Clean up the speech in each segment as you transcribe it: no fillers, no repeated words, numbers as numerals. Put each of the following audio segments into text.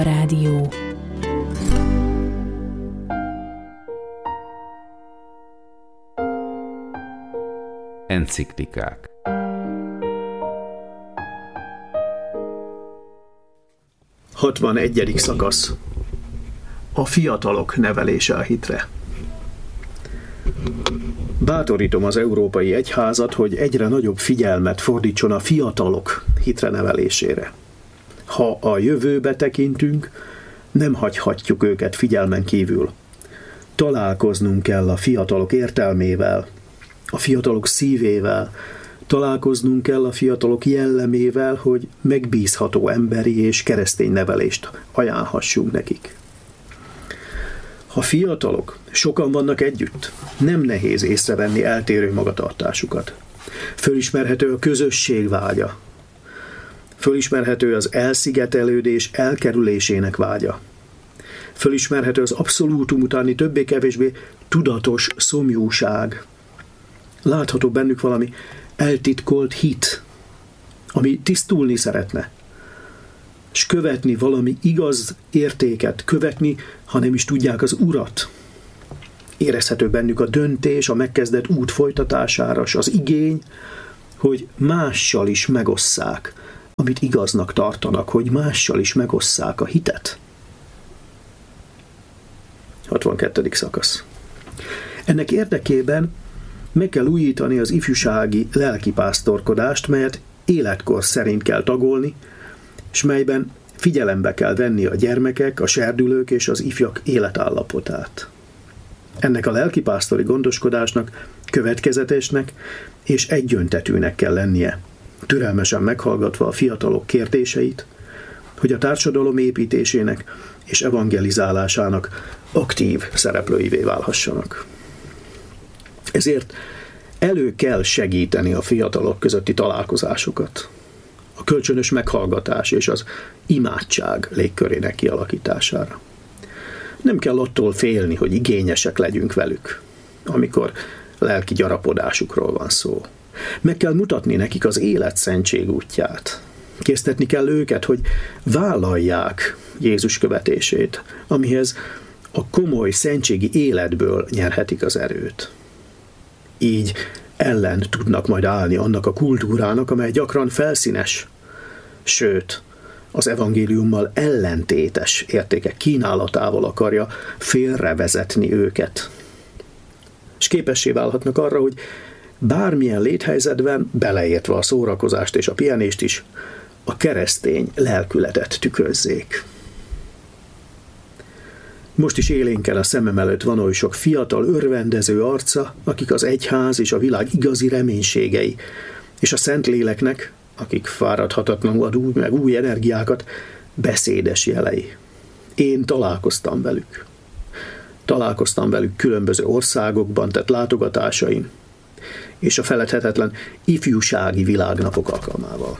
Rádió. Enciklikák. Hatvanegyedik szakasz. A fiatalok nevelése a hitre. Bátorítom az Európai Egyházat, hogy egyre nagyobb figyelmet fordítson a fiatalok hitre nevelésére. Ha a jövőbe tekintünk, nem hagyhatjuk őket figyelmen kívül. Találkoznunk kell a fiatalok értelmével, a fiatalok szívével, találkoznunk kell a fiatalok jellemével, hogy megbízható emberi és keresztény nevelést ajánlhassunk nekik. Ha fiatalok sokan vannak együtt, nem nehéz észrevenni eltérő magatartásukat. Fölismerhető a közösség vágya. Fölismerhető az elszigetelődés elkerülésének vágya. Fölismerhető az abszolútum utáni többé-kevésbé tudatos szomjúság. Látható bennük valami eltitkolt hit, ami tisztulni szeretne, és követni valami igaz értéket, követni, ha nem is tudják az Urat. Érezhető bennük a döntés a megkezdett út folytatására, és az igény, hogy mással is megosszák, amit igaznak tartanak, hogy mással is megosszák a hitet. 62. szakasz. Ennek érdekében meg kell újítani az ifjúsági lelkipásztorkodást, melyet életkor szerint kell tagolni, és melyben figyelembe kell venni a gyermekek, a serdülők és az ifjak életállapotát. Ennek a lelkipásztori gondoskodásnak következetesnek és egyöntetűnek kell lennie, türelmesen meghallgatva a fiatalok kérdéseit, hogy a társadalom építésének és evangelizálásának aktív szereplőivé válhassanak. Ezért elő kell segíteni a fiatalok közötti találkozásokat, a kölcsönös meghallgatás és az imádság légkörének kialakítására. Nem kell attól félni, hogy igényesek legyünk velük, amikor lelki gyarapodásukról van szó. Meg kell mutatni nekik az élet szentség útját. Késztetni kell őket, hogy vállalják Jézus követését, amihez a komoly szentségi életből nyerhetik az erőt. Így ellen tudnak majd állni annak a kultúrának, amely gyakran felszínes, sőt, az evangéliummal ellentétes értékek kínálatával akarja félrevezetni őket. És képessé válhatnak arra, hogy bármilyen léthelyzetben, beleértve a szórakozást és a pihenést is, a keresztény lelkületet tükrözzék. Most is élénken a szemem előtt van oly sok fiatal, örvendező arca, akik az egyház és a világ igazi reménységei, és a Szentléleknek, akik fáradhatatlanul ad meg új energiákat, beszédes jelei. Én találkoztam velük. Találkoztam velük különböző országokban tett látogatásain, és a feledhetetlen ifjúsági világnapok alkalmával.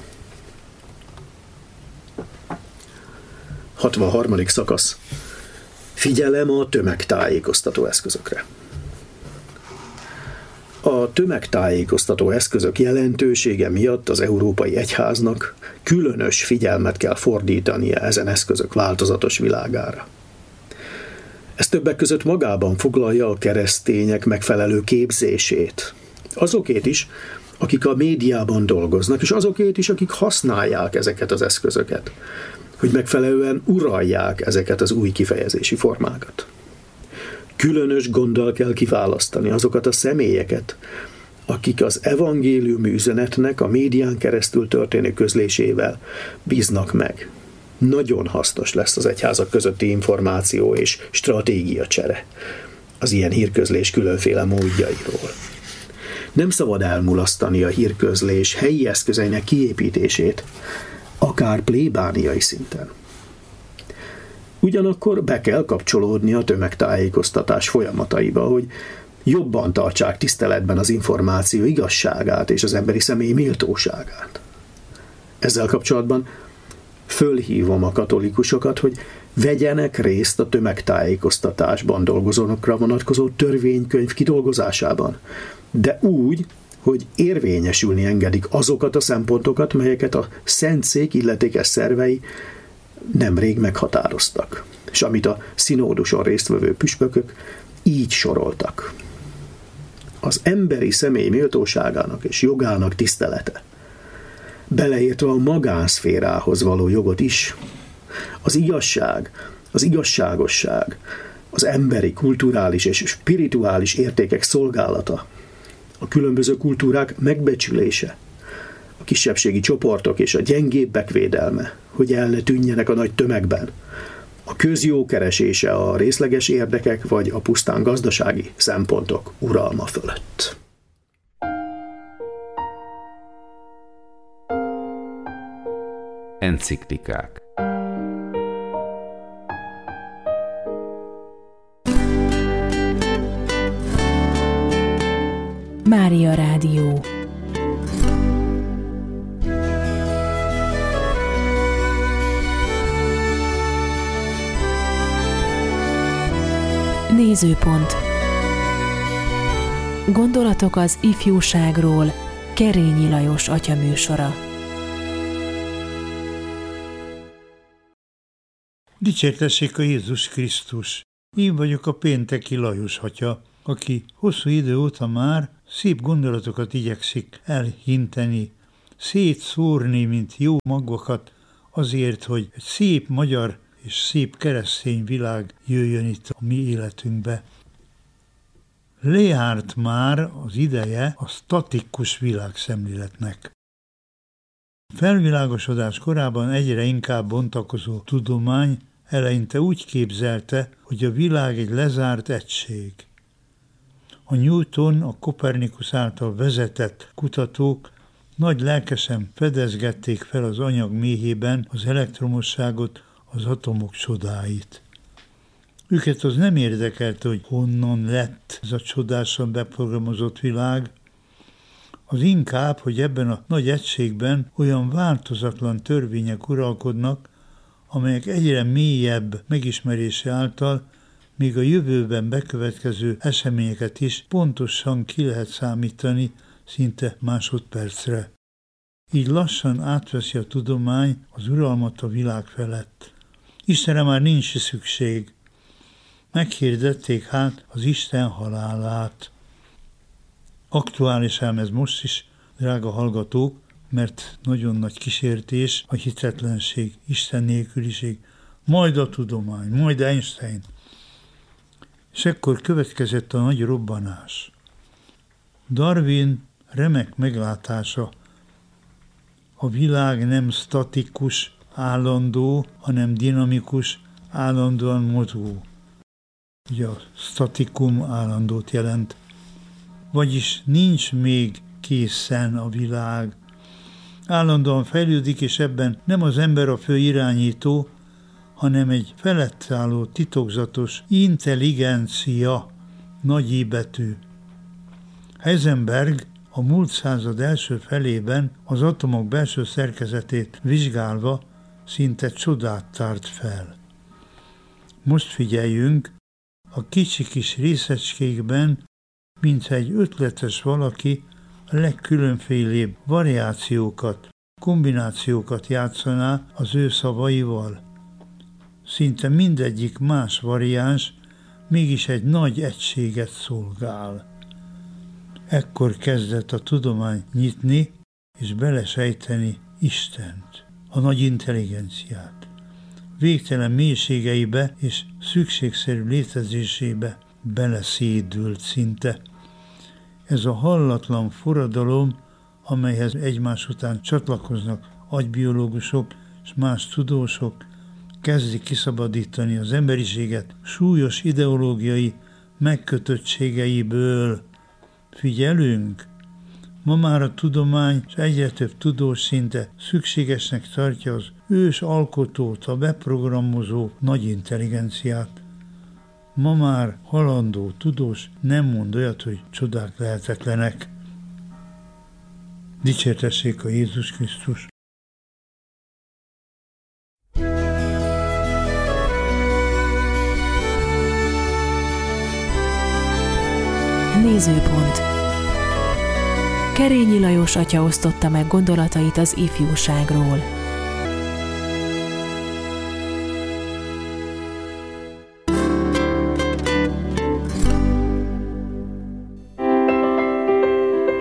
63. szakasz. Figyelem a tömegtájékoztató eszközökre. A tömegtájékoztató eszközök jelentősége miatt az Európai Egyháznak különös figyelmet kell fordítania ezen eszközök változatos világára. Ez többek között magában foglalja a keresztények megfelelő képzését. Azokét is, akik a médiában dolgoznak, és azokét is, akik használják ezeket az eszközöket, hogy megfelelően uralják ezeket az új kifejezési formákat. Különös gonddal kell kiválasztani azokat a személyeket, akik az evangéliumi üzenetnek a médián keresztül történő közlésével bíznak meg. Nagyon hasznos lesz az egyházak közötti információ és stratégiacsere az ilyen hírközlés különféle módjairól. Nem szabad elmulasztani a hírközlés helyi eszközeinek kiépítését, akár plébániai szinten. Ugyanakkor be kell kapcsolódni a tömegtájékoztatás folyamataiba, hogy jobban tartsák tiszteletben az információ igazságát és az emberi személy méltóságát. Ezzel kapcsolatban fölhívom a katolikusokat, hogy vegyenek részt a tömegtájékoztatásban dolgozókra vonatkozó törvénykönyv kidolgozásában, de úgy, hogy érvényesülni engedik azokat a szempontokat, melyeket a Szentszék illetékes szervei nemrég meghatároztak, és amit a szinóduson résztvevő püspökök így soroltak. Az emberi személy méltóságának és jogának tisztelete, beleértve a magánszférához való jogot is, az igazság, az igazságosság, az emberi, kulturális és spirituális értékek szolgálata, a különböző kultúrák megbecsülése, a kisebbségi csoportok és a gyengébbek védelme, hogy el ne tűnjenek a nagy tömegben, a közjó keresése a részleges érdekek vagy a pusztán gazdasági szempontok uralma fölött. Enciklikák. Mária Rádió. Nézőpont. Gondolatok az ifjúságról. Kerényi Lajos atya műsora. Dicsértessék a Jézus Krisztus! Én vagyok a pénteki Lajos atya, aki hosszú idő óta már szép gondolatokat igyekszik elhinteni, szétszórni, mint jó magvakat, azért, hogy egy szép magyar és szép keresztény világ jöjjön itt a mi életünkbe. Lejárt már az ideje a statikus világszemléletnek. Felvilágosodás korában egyre inkább bontakozó tudomány eleinte úgy képzelte, hogy a világ egy lezárt egység. A Newton, a Kopernikus által vezetett kutatók nagy lelkesen fedezgették fel az anyag méhében az elektromosságot, az atomok csodáit. Őket az nem érdekelte, hogy honnan lett ez a csodásan beprogramozott világ, az inkább, hogy ebben a nagy egységben olyan változatlan törvények uralkodnak, amelyek egyre mélyebb megismerése által még a jövőben bekövetkező eseményeket is pontosan ki lehet számítani szinte másodpercre. Így lassan átveszi a tudomány az uralmat a világ felett. Istenre már nincs szükség. Meghirdették hát az Isten halálát. Aktuális ám ez most is, drága hallgatók, mert nagyon nagy kísértés, a hitetlenség, Isten nélküliség, majd a tudomány, majd Einstein. És ekkor következett a nagy robbanás. Darwin remek meglátása, a világ nem statikus, állandó, hanem dinamikus, állandóan mozgó. Ugye a statikum állandót jelent. Vagyis nincs még készen a világ. Állandóan fejlődik, és ebben nem az ember a fő irányító, hanem egy felett álló titokzatos intelligencia, nagy I betű. Heisenberg a múlt század első felében az atomok belső szerkezetét vizsgálva szinte csodát tárt fel. Most figyeljünk, a kicsi kis részecskékben, mintha egy ötletes valaki a legkülönfélébb variációkat, kombinációkat játszaná az ő szavaival. Szinte mindegyik más variáns mégis egy nagy egységet szolgál. Ekkor kezdett a tudomány nyitni és belesejteni Istent, a nagy intelligenciát. Végtelen mélységeibe és szükségszerű létezésébe beleszédült szinte. Ez a hallatlan forradalom, amelyhez egymás után csatlakoznak agybiológusok és más tudósok, kezdi kiszabadítani az emberiséget súlyos ideológiai megkötöttségeiből. Figyelünk! Ma már a tudomány és egyre több tudós szinte szükségesnek tartja az ős alkotót, a beprogramozó nagy intelligenciát. Ma már halandó tudós nem mond olyat, hogy csodák lehetetlenek. Dicsértessék a Jézus Krisztus! Nézőpont. Kerényi Lajos atya osztotta meg gondolatait az ifjúságról.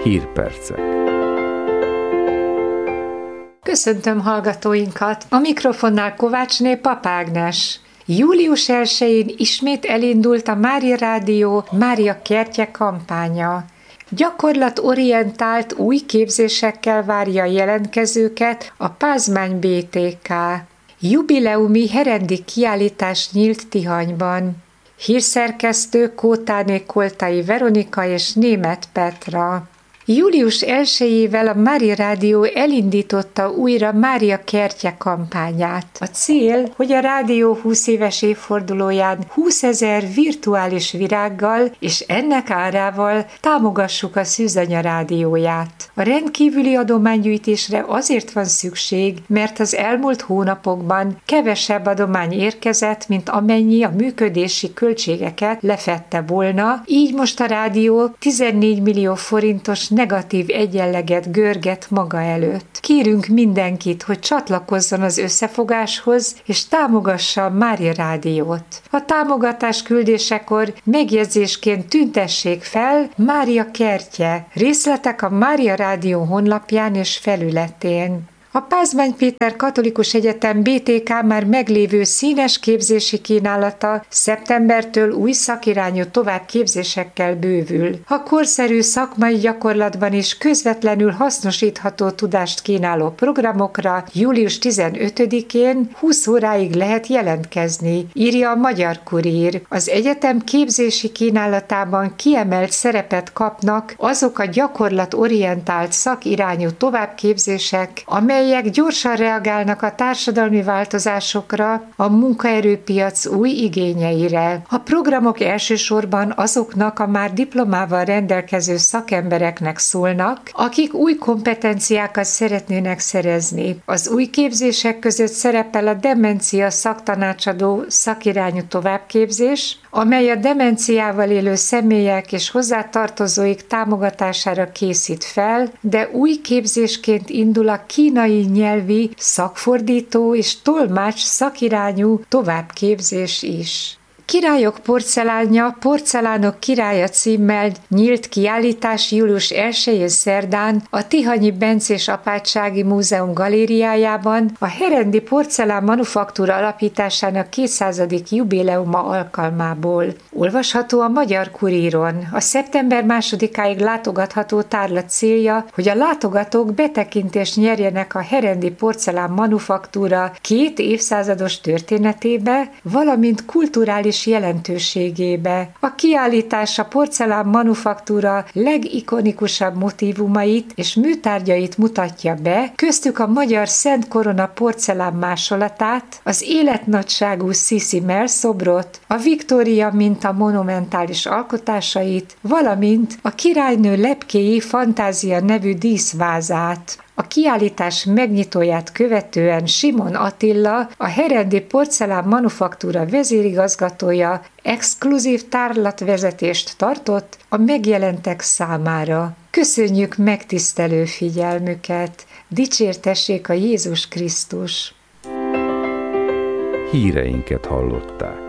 Hírpercek. Köszöntöm hallgatóinkat! A mikrofonnál Kovácsné Pap Ágnes. Július 1-én ismét elindult a Mária Rádió Mária Kertje kampánya. Gyakorlatorientált új képzésekkel várja a jelentkezőket a Pázmány BTK. Jubileumi herendi kiállítás nyílt Tihanyban. Hírszerkesztő Kótáné Koltai Veronika és Németh Petra. Július 1-ével a Mária Rádió elindította újra Mária Kertje kampányát. A cél, hogy a rádió 20 éves évfordulóján 20 000 virtuális virággal és ennek árával támogassuk a Szűzanya rádióját. A rendkívüli adománygyűjtésre azért van szükség, mert az elmúlt hónapokban kevesebb adomány érkezett, mint amennyi a működési költségeket lefedte volna, így most a rádió 14 millió forintos negatív egyenleget görget maga előtt. Kérünk mindenkit, hogy csatlakozzon az összefogáshoz, és támogassa a Mária Rádiót. A támogatás küldésekor megjegyzésként tüntessék fel Mária Kertje. Részletek a Mária Rádió honlapján és felületén. A Pázmány Péter Katolikus Egyetem BTK már meglévő színes képzési kínálata szeptembertől új szakirányú továbbképzésekkel bővül. A korszerű szakmai gyakorlatban is közvetlenül hasznosítható tudást kínáló programokra július 15-én 20 óráig lehet jelentkezni, írja a Magyar Kurír. Az egyetem képzési kínálatában kiemelt szerepet kapnak azok a gyakorlatorientált szakirányú továbbképzések, amelyek gyorsan reagálnak a társadalmi változásokra, a munkaerőpiac új igényeire. A programok elsősorban azoknak a már diplomával rendelkező szakembereknek szólnak, akik új kompetenciákat szeretnének szerezni. Az új képzések között szerepel a demencia szaktanácsadó szakirányú továbbképzés, amely a demenciával élő személyek és hozzátartozóik támogatására készít fel, de új képzésként indul a kínai nyelvi szakfordító és tolmács szakirányú továbbképzés is. Királyok porcelánja, Porcelánok királya címmel nyílt kiállítás július 1-én szerdán a Tihanyi Bencés Apátsági Múzeum galériájában a herendi porcelán manufaktúra alapításának 200. jubileuma alkalmából. Olvasható a Magyar Kuríron. A szeptember 2-áig látogatható tárlat célja, hogy a látogatók betekintést nyerjenek a herendi porcelán manufaktúra 2 évszázados történetébe, valamint kulturális jelentőségébe. A kiállítás a porcelán manufaktúra legikonikusabb motívumait és műtárgyait mutatja be, köztük a magyar Szent Korona porcelán másolatát, az életnagyságú Sissi Mell szobrot, a Viktória minta monumentális alkotásait, valamint a királynő lepkéi Fantázia nevű díszvázát. A kiállítás megnyitóját követően Simon Attila, a herendi porcelán manufaktúra vezérigazgatója exkluzív tárlatvezetést tartott a megjelentek számára. Köszönjük megtisztelő figyelmüket! Dicsértessék a Jézus Krisztus! Híreinket hallották.